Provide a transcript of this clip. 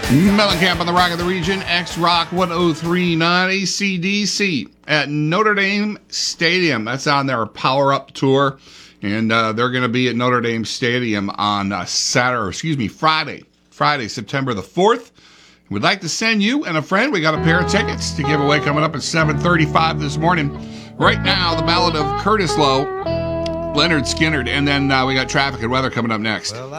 Mellencamp on the Rock of the Region, X-Rock 1039, AC/DC at Notre Dame Stadium. That's on their Power Up Tour, and they're going to be at Notre Dame Stadium on Friday, September the 4th. We'd like to send you and a friend. We got a pair of tickets to give away coming up at 7:35 this morning. Right now, the Ballad of Curtis Loew, Leonard Skinner, and then we got traffic and weather coming up next. Well,